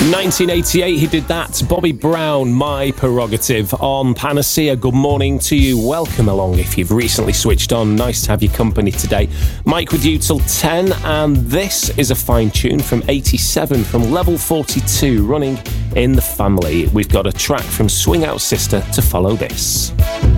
1988 he did that. Bobby Brown, My Prerogative on Panacea. Good morning to you. Welcome along if you've recently switched on. Nice to have your company today. Mike with you till 10, and this is a fine tune from 87 from Level 42, Running in the Family. We've got a track from Swing Out Sister to follow this.